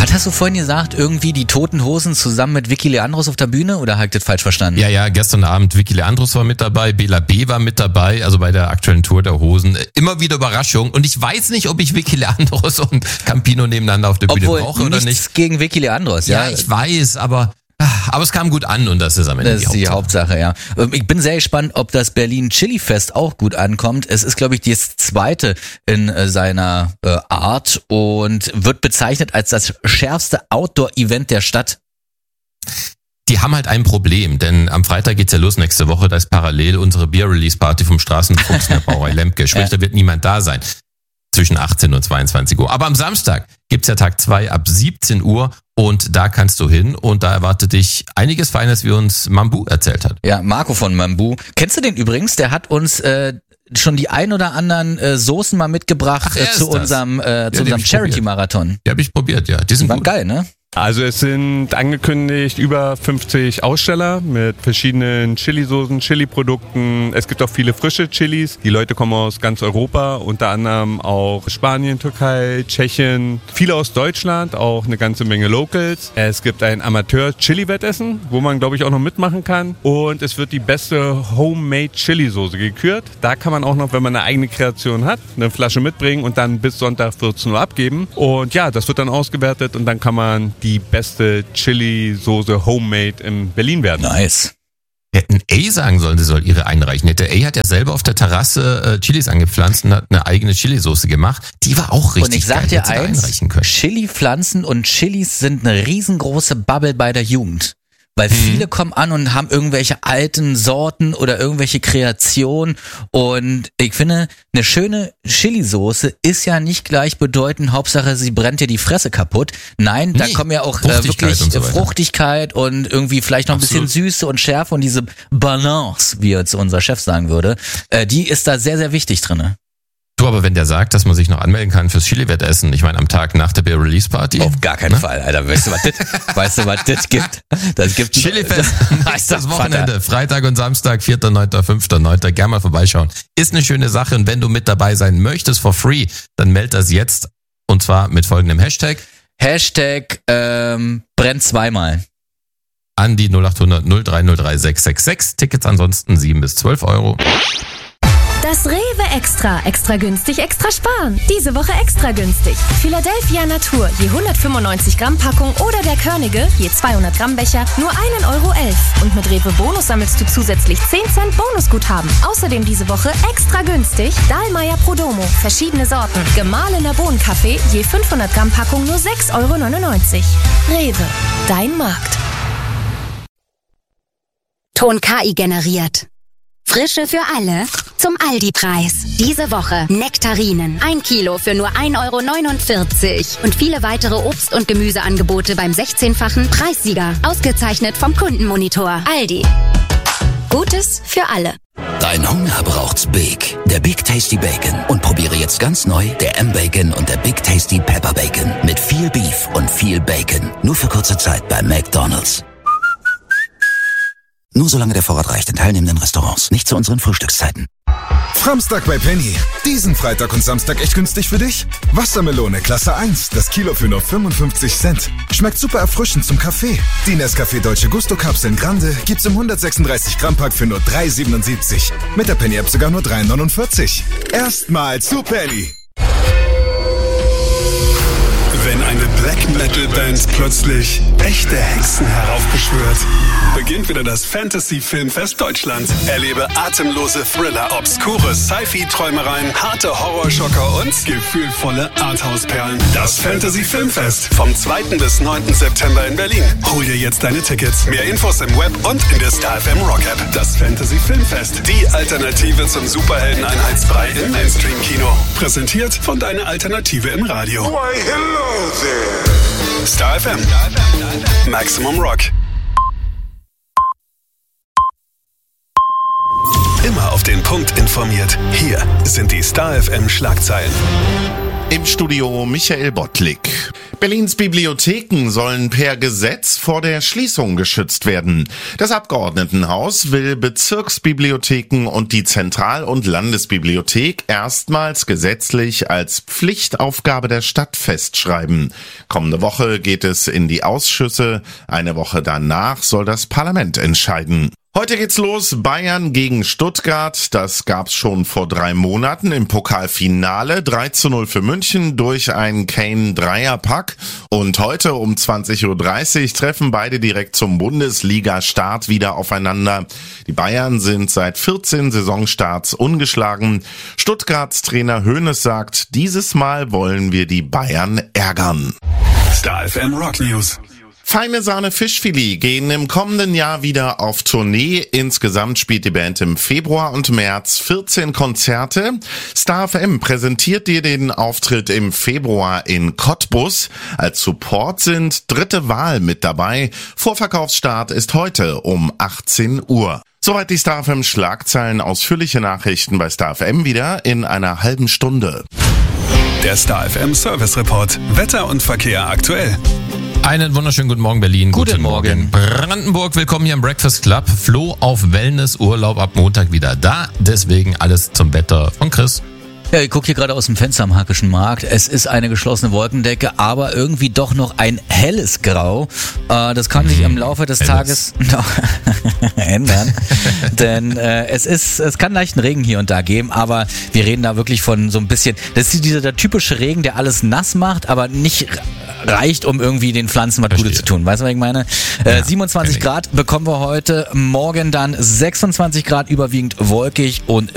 Was hast du vorhin gesagt? Irgendwie die Toten Hosen zusammen mit Vicky Leandros auf der Bühne? Oder habe ich das falsch verstanden? Ja, gestern Abend Vicky Leandros war mit dabei, Bela B. war mit dabei, also bei der aktuellen Tour der Hosen. Immer wieder Überraschung. Und ich weiß nicht, ob ich Vicky Leandros und Campino nebeneinander auf der Bühne brauche oder nicht. Nichts gegen Vicky Leandros, ja. Ja, ich weiß, aber es kam gut an und das ist am Ende das ist die Hauptsache, ja. Ich bin sehr gespannt, ob das Berlin Chili Fest auch gut ankommt. Es ist, glaube ich, das zweite in seiner Art und wird bezeichnet als das schärfste Outdoor-Event der Stadt. Die haben halt ein Problem, denn am Freitag geht's ja los nächste Woche, da ist parallel unsere Bier-Release-Party vom Straßenfuchs in der Brauerei Lemke. Sprich, da wird niemand da sein. Zwischen 18 und 22 Uhr. Aber am Samstag gibt's ja Tag 2 ab 17 Uhr und da kannst du hin und da erwartet dich einiges Feines, wie uns Mambu erzählt hat. Ja, Marco von Mambu. Kennst du den übrigens? Der hat uns schon die ein oder anderen Soßen mal mitgebracht zu unserem Charity-Marathon. Die habe ich probiert, ja. Die waren geil, ne? Also es sind angekündigt über 50 Aussteller mit verschiedenen Chili-Soßen, Chili-Produkten. Es gibt auch viele frische Chilis. Die Leute kommen aus ganz Europa, unter anderem auch Spanien, Türkei, Tschechien, viele aus Deutschland, auch eine ganze Menge Locals. Es gibt ein Amateur-Chili-Wettessen, wo man, glaube ich, auch noch mitmachen kann. Und es wird die beste Homemade-Chili-Soße gekürt. Da kann man auch noch, wenn man eine eigene Kreation hat, eine Flasche mitbringen und dann bis Sonntag 14 Uhr abgeben. Und ja, das wird dann ausgewertet und dann kann man die beste Chili-Soße Homemade in Berlin werden. Nice. Hätten A sagen sollen, sie soll ihre einreichen. Der A hat ja selber auf der Terrasse Chilis angepflanzt und hat eine eigene Chili-Soße gemacht. Die war auch richtig geil. Und ich sag dir eins, Chili-Pflanzen und Chilis sind eine riesengroße Bubble bei der Jugend. Weil viele kommen an und haben irgendwelche alten Sorten oder irgendwelche Kreationen. Und ich finde, eine schöne Chili-Soße ist ja nicht gleichbedeutend, Hauptsache sie brennt dir die Fresse kaputt. Nein, da kommen ja auch wirklich und so Fruchtigkeit und irgendwie vielleicht noch ein bisschen Süße und Schärfe und diese Balance, wie jetzt unser Chef sagen würde, die ist da sehr, sehr wichtig drinne. Du, aber wenn der sagt, dass man sich noch anmelden kann fürs Chili-Wettessen, ich meine am Tag nach der Beer-Release-Party. Auf gar keinen Fall, Alter. Weißt du, was das gibt? Das gibt Chili-Fest. Das Wochenende. Freitag und Samstag, 4.9., 5.9. Gerne mal vorbeischauen. Ist eine schöne Sache und wenn du mit dabei sein möchtest for free, dann meld das jetzt und zwar mit folgendem Hashtag. Hashtag brennt zweimal. An die 0800 0303 666. Tickets ansonsten 7 bis 12 Euro. Das Rewe Extra günstig, extra sparen. Diese Woche extra günstig. Philadelphia Natur, je 195 Gramm Packung oder der Körnige, je 200 Gramm Becher, nur 1,11 Euro. Und mit Rewe Bonus sammelst du zusätzlich 10 Cent Bonusguthaben. Außerdem diese Woche extra günstig Dahlmeier Prodomo, verschiedene Sorten. Gemahlener Bohnenkaffee, je 500 Gramm Packung nur 6,99 Euro. Rewe, dein Markt. Ton KI generiert. Frische für alle zum Aldi-Preis. Diese Woche Nektarinen. 1 Kilo für nur 1,49 Euro. Und viele weitere Obst- und Gemüseangebote beim 16-fachen Preissieger. Ausgezeichnet vom Kundenmonitor. Aldi. Gutes für alle. Dein Hunger braucht's Big. Der Big Tasty Bacon. Und probiere jetzt ganz neu der M-Bacon und der Big Tasty Pepper Bacon. Mit viel Beef und viel Bacon. Nur für kurze Zeit bei McDonald's. Nur solange der Vorrat reicht in teilnehmenden Restaurants, nicht zu unseren Frühstückszeiten. Framstag bei Penny. Diesen Freitag und Samstag echt günstig für dich? Wassermelone Klasse 1, das Kilo für nur 55 Cent. Schmeckt super erfrischend zum Kaffee. Die Nescafé Dolce Gusto Kapseln Grande gibt's im 136 Gramm Pack für nur 3,77. Mit der Penny App sogar nur 3,49. Erstmal zu Penny. Wenn eine Black Metal Band plötzlich echte Hexen heraufbeschwört, beginnt wieder das Fantasy Filmfest Deutschland. Erlebe atemlose Thriller, obskure Sci-Fi-Träumereien, harte Horrorschocker und gefühlvolle Arthouse-Perlen. Das Fantasy Filmfest vom 2. bis 9. September in Berlin. Hol dir jetzt deine Tickets. Mehr Infos im Web und in der StarFM Rock App. Das Fantasy Filmfest, die Alternative zum Superhelden-Einheitsbrei im Mainstream-Kino. Präsentiert von deiner Alternative im Radio. Why, hello there. StarFM. Maximum Rock. Immer auf den Punkt informiert. Hier sind die StarFM Schlagzeilen. Im Studio Michael Bottlik. Berlins Bibliotheken sollen per Gesetz vor der Schließung geschützt werden. Das Abgeordnetenhaus will Bezirksbibliotheken und die Zentral- und Landesbibliothek erstmals gesetzlich als Pflichtaufgabe der Stadt festschreiben. Kommende Woche geht es in die Ausschüsse. Eine Woche danach soll das Parlament entscheiden. Heute geht's los, Bayern gegen Stuttgart. Das gab's schon vor 3 Monaten im Pokalfinale. 3:0 für München durch einen Kane-Dreierpack. Und heute um 20:30 Uhr treffen beide direkt zum Bundesliga-Start wieder aufeinander. Die Bayern sind seit 14 Saisonstarts ungeschlagen. Stuttgarts Trainer Hoeneß sagt, dieses Mal wollen wir die Bayern ärgern. Star FM Rock News. Feine Sahne Fischfilet gehen im kommenden Jahr wieder auf Tournee. Insgesamt spielt die Band im Februar und März 14 Konzerte. Star FM präsentiert dir den Auftritt im Februar in Cottbus. Als Support sind Dritte Wahl mit dabei. Vorverkaufsstart ist heute um 18 Uhr. Soweit die Star FM Schlagzeilen. Ausführliche Nachrichten bei Star FM wieder in einer halben Stunde. Der Star FM Service Report. Wetter und Verkehr aktuell. Einen wunderschönen guten Morgen, Berlin. Guten Morgen. Brandenburg, willkommen hier im Breakfast Club. Flo auf Wellnessurlaub ab Montag wieder da. Deswegen alles zum Wetter von Chris. Ja, ich gucke hier gerade aus dem Fenster am Hackischen Markt. Es ist eine geschlossene Wolkendecke, aber irgendwie doch noch ein helles Grau. Das kann sich im Laufe des Tages noch ändern. Denn es kann leichten Regen hier und da geben, aber wir reden da wirklich von so ein bisschen, das ist der typische Regen, der alles nass macht, aber nicht reicht, um irgendwie den Pflanzen was Gutes zu tun. Weißt du, was ich meine? 27 Grad bekommen wir heute, morgen dann 26 Grad, überwiegend wolkig und